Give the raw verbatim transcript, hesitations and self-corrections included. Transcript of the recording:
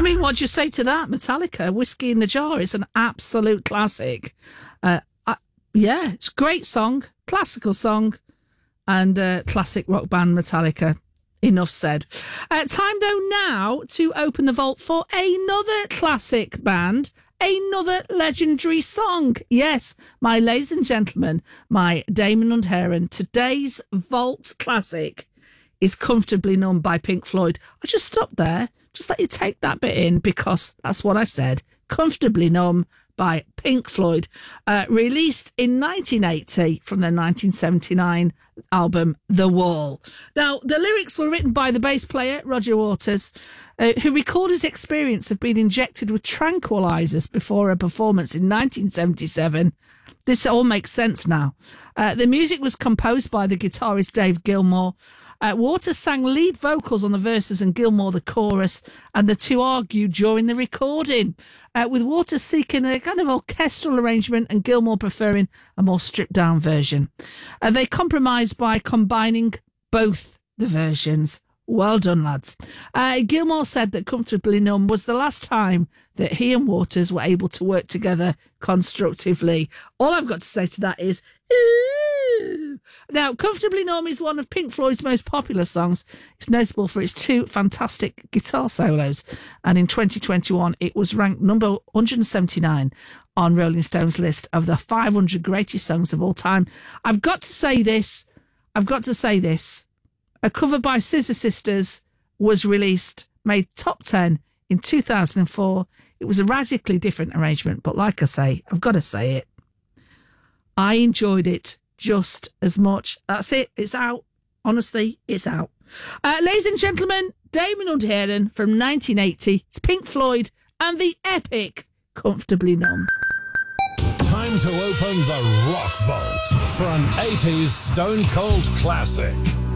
I mean, what do you say to that? Metallica, Whiskey in the Jar is an absolute classic. Uh, I, yeah, it's a great song, classical song, and uh, classic rock band Metallica. Enough said. Uh, time, though, now to open the vault for another classic band, another legendary song. Yes, my ladies and gentlemen, my Damon and Heron, today's vault classic is Comfortably Numb by Pink Floyd. I just stopped there, just let you take that bit in, because that's what I said. Comfortably Numb by Pink Floyd, uh, released in nineteen eighty from their nineteen seventy-nine album The Wall. Now, the lyrics were written by the bass player Roger Waters, uh, who recalled his experience of being injected with tranquilizers before a performance in nineteen seventy-seven. This all makes sense now. Uh, the music was composed by the guitarist Dave Gilmour. Uh, Waters sang lead vocals on the verses and Gilmour the chorus, and the two argued during the recording, uh, with Waters seeking a kind of orchestral arrangement and Gilmour preferring a more stripped-down version. Uh, they compromised by combining both the versions. Well done, lads. Uh, Gilmour said that Comfortably Numb was the last time that he and Waters were able to work together constructively. All I've got to say to that is, ooh. Now, Comfortably Numb is one of Pink Floyd's most popular songs. It's notable for its two fantastic guitar solos. And in twenty twenty-one, it was ranked number one hundred seventy-nine on Rolling Stone's list of the five hundred greatest songs of all time. I've got to say this. I've got to say this. A cover by Scissor Sisters was released, made top ten in two thousand four. It was a radically different arrangement, but like I say, I've got to say it. I enjoyed it just as much. That's it. It's out. Honestly, it's out. Uh, ladies and gentlemen, Damon and Heron from nineteen eighty. It's Pink Floyd and the epic Comfortably Numb. Time to open the Rock Vault for an eighties Stone Cold classic.